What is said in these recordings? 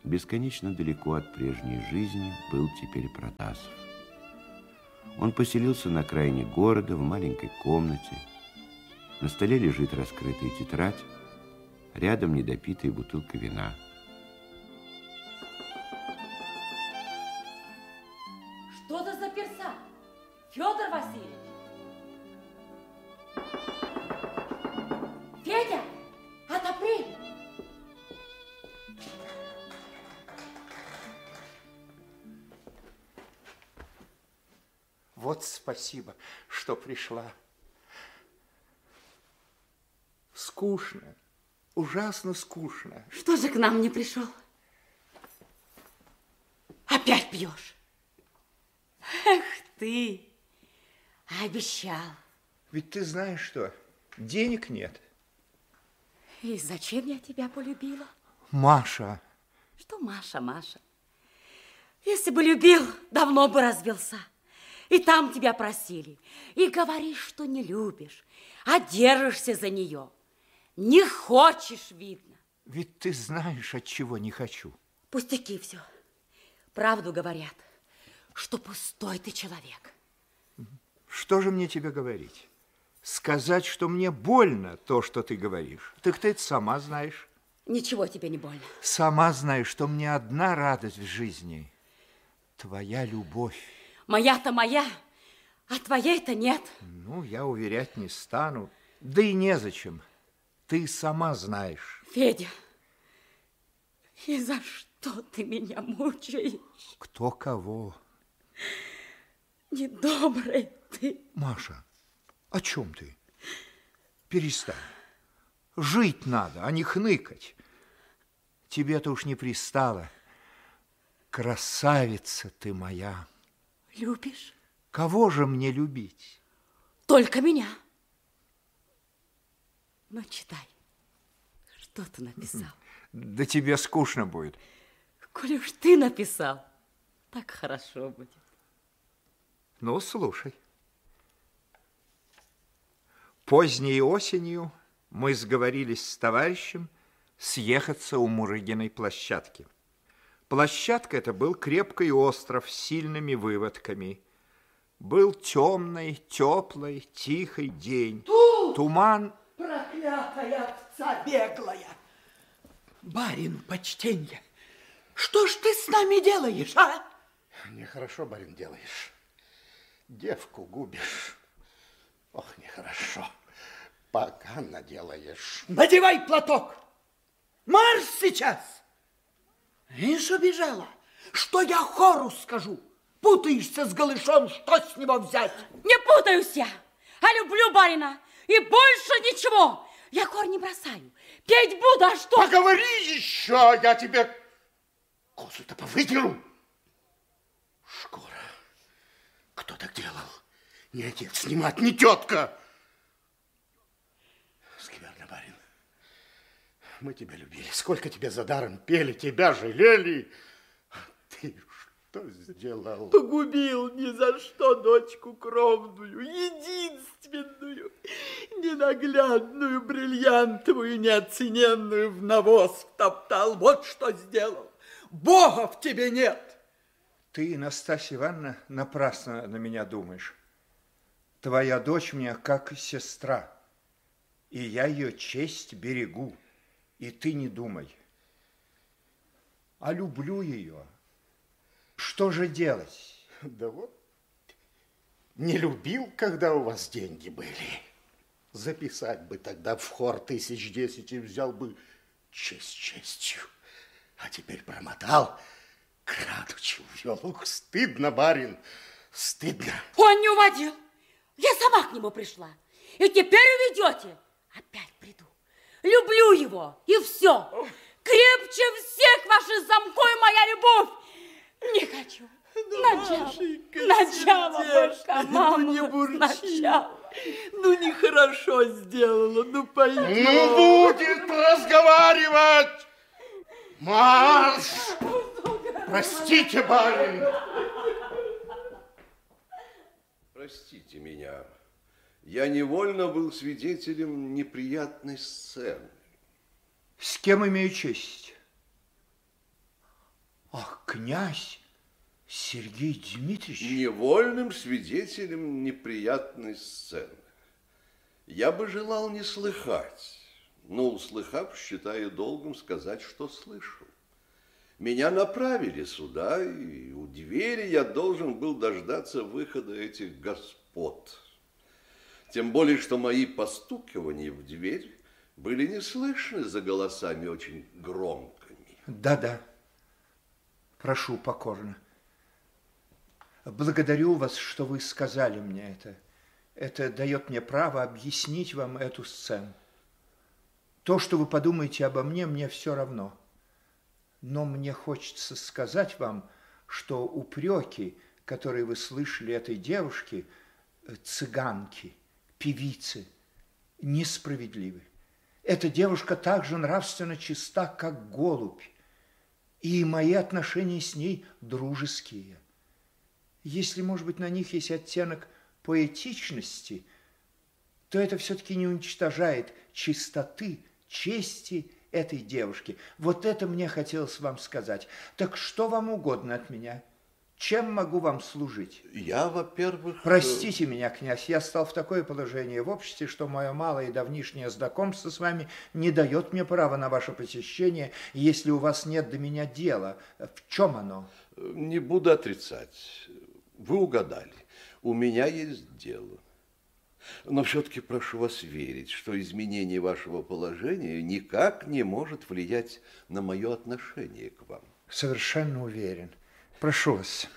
Бесконечно далеко от прежней жизни был теперь Протасов. Он поселился на окраине города в маленькой комнате. На столе лежит раскрытая тетрадь, рядом недопитая бутылка вина. Что это за перса? Федор Васильевич? Федя, отопри! Вот спасибо, что пришла. Скучно, ужасно скучно. Что же к нам не пришел? Опять пьешь? Эх ты, обещал. Ведь ты знаешь что, денег нет. И зачем я тебя полюбила? Маша. Что Маша, Маша? Если бы любил, давно бы развелся. И там тебя просили. И говоришь, что не любишь, а держишься за нее. Не хочешь, видно. Ведь ты знаешь, от чего не хочу. Пустяки все. Правду говорят, что пустой ты человек. Что же мне тебе говорить? Сказать, что мне больно то, что ты говоришь. Так ты это сама знаешь. Ничего тебе не больно. Сама знаешь, что мне одна радость в жизни. Твоя любовь. Моя-то моя, а твоей-то нет. Ну, я уверять не стану. Да и незачем. Ты сама знаешь. Федя, и за что ты меня мучаешь? Кто кого? Недобрый ты. Маша, о чем ты? Перестань. Жить надо, а не хныкать. Тебе-то уж не пристало. Красавица ты моя. Любишь? Кого же мне любить? Только меня. Ну, читай. Что ты написал? Да тебе скучно будет. Коли уж ты написал, так хорошо будет. Ну, слушай. Поздней осенью мы сговорились с товарищем съехаться у Мурыгиной площадки. Площадка это был крепкий остров с сильными выводками. Был темный, теплый, тихий день. Туман. Проклятая овца беглая! Барин, почтенье, что ж ты с нами делаешь, а? Нехорошо, барин, делаешь. Девку губишь. Ох, нехорошо. Погано делаешь. Надевай платок! Марш сейчас! Видишь, убежала. Что я хору скажу? Путаешься с голышом, что с него взять? Не путаюсь я, а люблю барина. И больше ничего. Я хор не бросаю. Петь буду, а что? Поговори еще, а я тебе косу-то повыдеру. Шкура. Кто так делал? Не отец снимать, не тетка. Скверно, барин. Мы тебя любили. Сколько тебе за даром пели, тебя жалели. А ты что сделал? Погубил ни за что дочку кровную, единственную, ненаглядную, бриллиантовую, неоцененную, в навоз втоптал. Вот что сделал. Бога в тебе нет. Ты, Настасья Ивановна, напрасно на меня думаешь. Твоя дочь мне как сестра, и я ее честь берегу, и ты не думай. А люблю ее. Что же делать? Да вот, не любил, когда у вас деньги были. Записать бы тогда в хор 1010 и взял бы честь честью. А теперь промотал, крадучи увел. Ух, стыдно, барин, стыдно. Он не уводил. Я сама к нему пришла. И теперь уведете. Опять приду. Люблю его, и все. Крепче всех ваших замков моя любовь. Не хочу. Начало только, мама. Ну, не бурчи. Ну, нехорошо сделала, ну, пойдем. Ну, будет разговаривать. Марш! Простите, барин. Простите меня. Я невольно был свидетелем неприятной сцены. С кем имею честь? Ах, князь Сергей Дмитриевич. Невольным свидетелем неприятной сцены. Я бы желал не слыхать, но, услыхав, считаю долгом сказать, что слышал. Меня направили сюда, и у двери я должен был дождаться выхода этих господ. Тем более, что мои постукивания в дверь были не слышны за голосами очень громкими. Да-да, прошу покорно. Благодарю вас, что вы сказали мне это. Это дает мне право объяснить вам эту сцену. То, что вы подумаете обо мне, мне все равно. Но мне хочется сказать вам, что упреки, которые вы слышали этой девушке, цыганки, певицы, несправедливы. Эта девушка так же нравственно чиста, как голубь, и мои отношения с ней дружеские. Если, может быть, на них есть оттенок поэтичности, то это все-таки не уничтожает чистоты, чести этой девушки. Вот это мне хотелось вам сказать. Так что вам угодно от меня? Чем могу вам служить? Я, во-первых... Простите меня, князь, я стал в такое положение в обществе, что мое малое и давнишнее знакомство с вами не дает мне права на ваше посещение, если у вас нет до меня дела. В чем оно? Не буду отрицать. Вы угадали. У меня есть дело. Но все-таки прошу вас верить, что изменение вашего положения никак не может влиять на мое отношение к вам. Совершенно уверен. Прошу вас.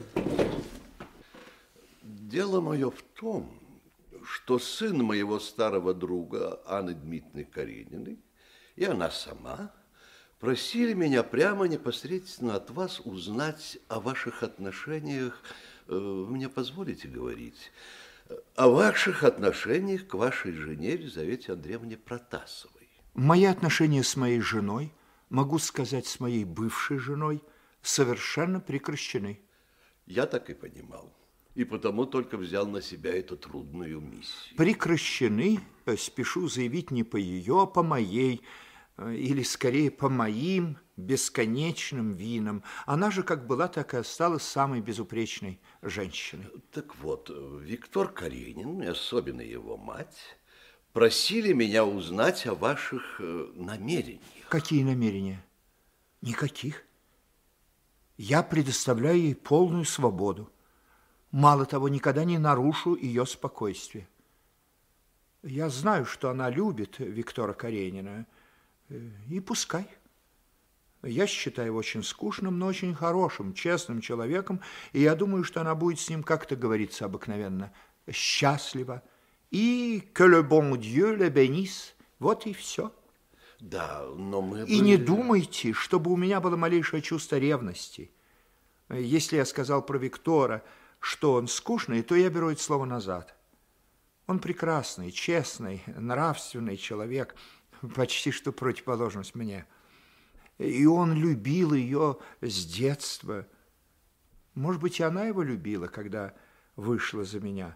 Дело мое в том, что сын моего старого друга Анны Дмитриевны Карениной и она сама просили меня прямо непосредственно от вас узнать о ваших отношениях, вы мне позволите говорить, о ваших отношениях к вашей жене Елизавете Андреевне Протасовой. Мои отношения с моей женой, могу сказать, с моей бывшей женой, совершенно прекращены. Я так и понимал, и потому только взял на себя эту трудную миссию. Прекращены, спешу заявить, не по ее, а по моей, или скорее по моим бесконечным винам. Она же как была, так и осталась самой безупречной женщиной. Так вот, Виктор Каренин, и особенно его мать, просили меня узнать о ваших намерениях. Какие намерения? Никаких. Я предоставляю ей полную свободу. Мало того, никогда не нарушу ее спокойствие. Я знаю, что она любит Виктора Каренина, и пускай. Я считаю его очень скучным, но очень хорошим, честным человеком, и я думаю, что она будет с ним, как это говорится обыкновенно, счастлива. И que le bon Dieu le bénisse. Вот и все. Да, но мы... И не думайте, чтобы у меня было малейшее чувство ревности. Если я сказал про Виктора, что он скучный, то я беру это слово назад. Он прекрасный, честный, нравственный человек, почти что противоположность мне. И он любил ее с детства. Может быть, и она его любила, когда вышла за меня.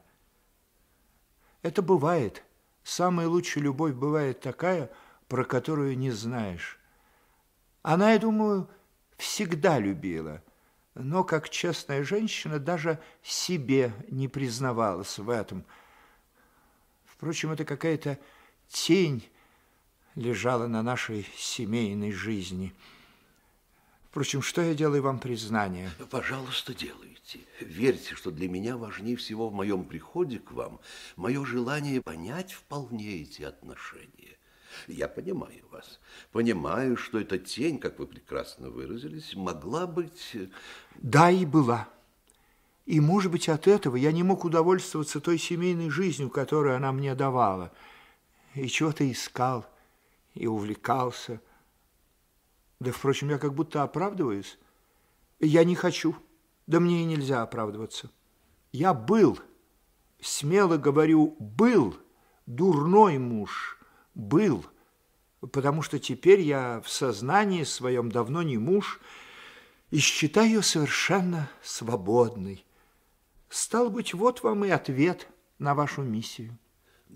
Это бывает. Самая лучшая любовь бывает такая, про которую не знаешь. Она, я думаю, всегда любила, но как честная женщина даже себе не признавалась в этом. Впрочем, это какая-то тень лежала на нашей семейной жизни. Впрочем, что я делаю вам признание? Пожалуйста, делайте. Верьте, что для меня важнее всего в моем приходе к вам мое желание понять вполне эти отношения. Я понимаю вас. Понимаю, что эта тень, как вы прекрасно выразились, могла быть... Да, и была. И, может быть, от этого я не мог удовольствоваться той семейной жизнью, которую она мне давала. И чего-то искал, и увлекался. Да, впрочем, я как будто оправдываюсь. Я не хочу, да мне и нельзя оправдываться. Я был, смело говорю, был дурной муж, был, потому что теперь я в сознании своем давно не муж и считаю ее совершенно свободной. Стало быть, вот вам и ответ на вашу миссию.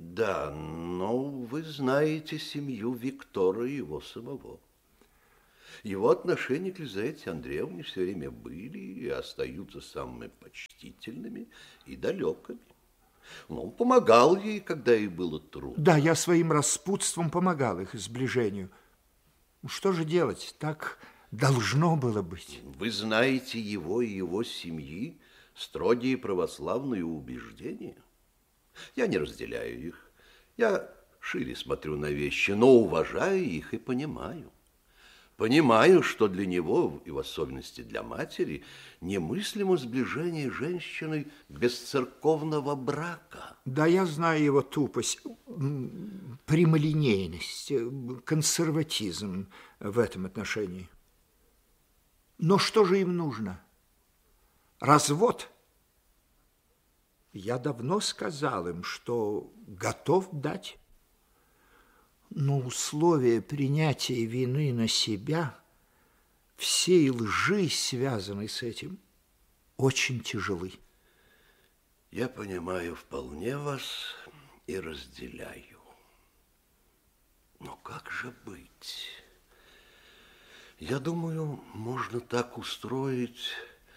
Да, но вы знаете семью Виктора и его самого. Его отношения к Лизавете Андреевне все время были и остаются самыми почтительными и далекими. Но он помогал ей, когда ей было трудно. Да, я своим распутством помогал их сближению. Что же делать? Так должно было быть. Вы знаете его и его семьи строгие православные убеждения? Я не разделяю их. Я шире смотрю на вещи, но уважаю их и понимаю. Понимаю, что для него, и в особенности для матери, немыслимо сближение женщины без церковного брака. Да, я знаю его тупость, прямолинейность, консерватизм в этом отношении. Но что же им нужно? Развод? Я давно сказал им, что готов дать. Но условия принятия вины на себя, всей лжи, связанной с этим, очень тяжелы. Я понимаю вполне вас и разделяю. Но как же быть? Я думаю, можно так устроить.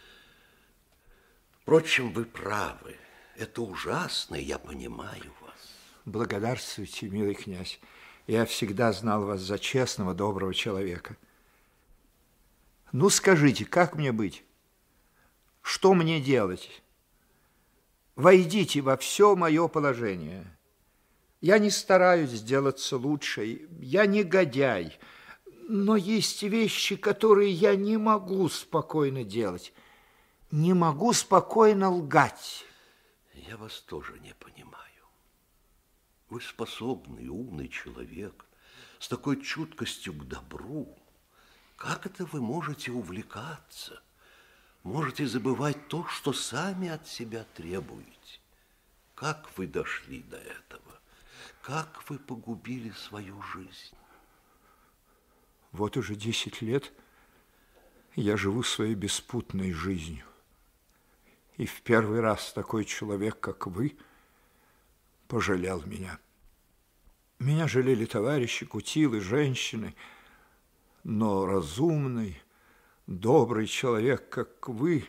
Впрочем, вы правы. Это ужасно, я понимаю вас. Благодарствуйте, милый князь. Я всегда знал вас за честного, доброго человека. Ну, скажите, как мне быть? Что мне делать? Войдите во все мое положение. Я не стараюсь сделаться лучше, я негодяй, но есть вещи, которые я не могу спокойно делать. Не могу спокойно лгать. Я вас тоже не понимаю. Вы способный, умный человек, с такой чуткостью к добру. Как это вы можете увлекаться? Можете забывать то, что сами от себя требуете? Как вы дошли до этого? Как вы погубили свою жизнь? Вот уже 10 лет я живу своей беспутной жизнью. И в первый раз такой человек, как вы, пожалел меня. Меня жалели товарищи, кутилы, женщины, но разумный, добрый человек, как вы,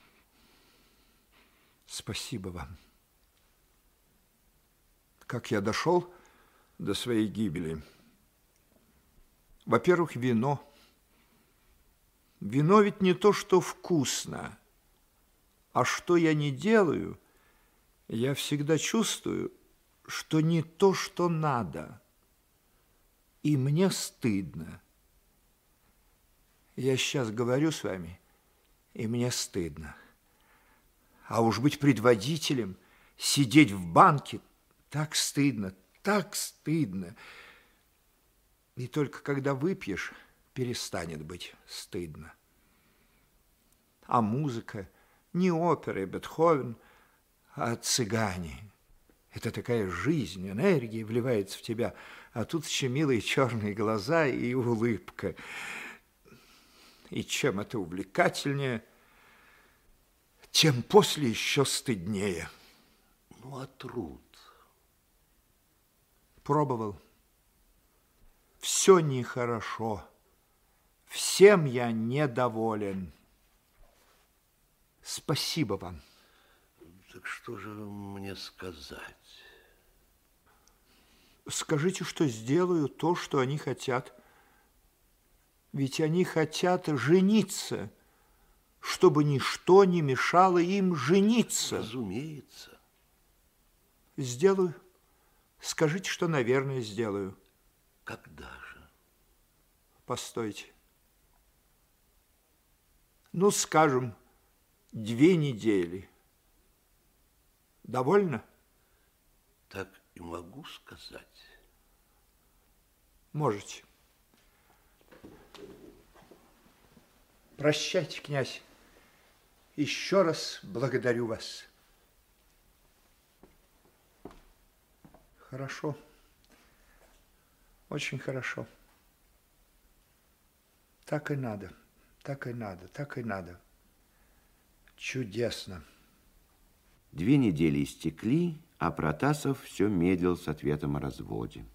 спасибо вам. Как я дошел до своей гибели? Во-первых, вино. Вино ведь не то, что вкусно, а что я не делаю, я всегда чувствую, что не то, что надо, и мне стыдно. Я сейчас говорю с вами, и мне стыдно. А уж быть предводителем, сидеть в банке, так стыдно, так стыдно. И только когда выпьешь, перестанет быть стыдно. А музыка, не опера и Бетховен, а цыгане. Это такая жизнь, энергия вливается в тебя, а тут еще милые черные глаза и улыбка. И чем это увлекательнее, тем после еще стыднее. Ну, а труд? Пробовал. Все нехорошо. Всем я недоволен. Спасибо вам. Так что же мне сказать? Скажите, что сделаю то, что они хотят. Ведь они хотят жениться, чтобы ничто не мешало им жениться. Разумеется. Сделаю. Скажите, что, наверное, сделаю. Когда же? Постойте. Ну, скажем, 2 недели. Довольно? Так и могу сказать. Можете. Прощайте, князь. Еще раз благодарю вас. Хорошо. Очень хорошо. Так и надо. Так и надо. Так и надо. Чудесно. 2 недели истекли, а Протасов все медлил с ответом о разводе.